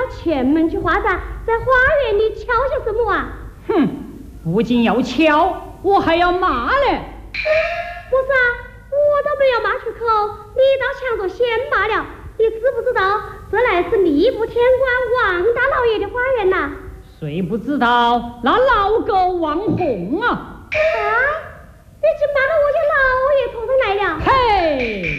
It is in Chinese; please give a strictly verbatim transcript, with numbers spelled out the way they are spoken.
前门去画展，在花园里敲些什么啊？ 哼，不仅要敲，我还要骂嘞。 不是啊，我都没有骂出口，你倒抢着先骂了。你知不知道这乃是吏部天官王大老爷的花园呐、啊？ 谁不知道？那老狗王红啊！ 啊，你竟骂到我家老爷头上来了！ 嘿。